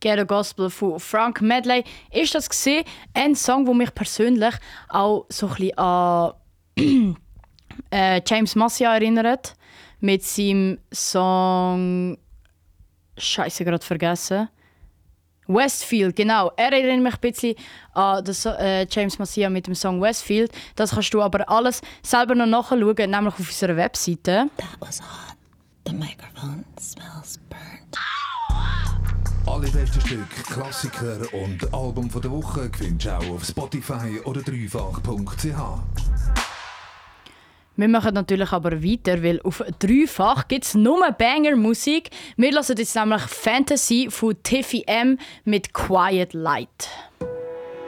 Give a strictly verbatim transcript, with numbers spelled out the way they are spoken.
Ghetto Gospel von Frank Medley ist das gesehen. Ein Song, der mich persönlich auch so ein bisschen an äh, James Massia erinnert. Mit seinem Song... Scheiße, gerade vergessen. Westfield, genau. Er erinnert mich ein bisschen an das, äh, James Massia mit dem Song Westfield. Das kannst du aber alles selber noch nachschauen, nämlich auf unserer Webseite. That was hot. The microphone smells burnt. Alle besten Stücke, Klassiker und Album der Woche findest du auch auf Spotify oder dreifach punkt c h. Wir machen natürlich aber weiter, weil auf Dreifach gibt es nur Banger-Musik. Wir hören jetzt nämlich Fantasy von Tiffy M mit Quiet Light.